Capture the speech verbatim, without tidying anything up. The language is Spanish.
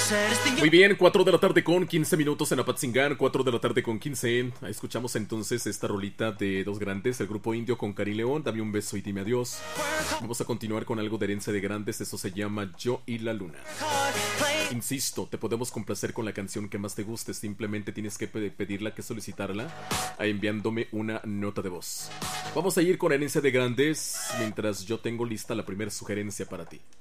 Muy bien, cuatro de la tarde con quince minutos en Apatzingán, cuatro de la tarde con quince. Escuchamos entonces esta rolita de Dos Grandes, el grupo indio con Cari León, Dame un beso y dime adiós. Vamos a continuar con algo de Herencia de Grandes, esto se llama Yo y la Luna. Insisto, te podemos complacer con la canción que más te guste, simplemente tienes que pedirla, que solicitarla, enviándome una nota de voz. Vamos a ir con Herencia de Grandes, mientras yo tengo lista la primera sugerencia para ti.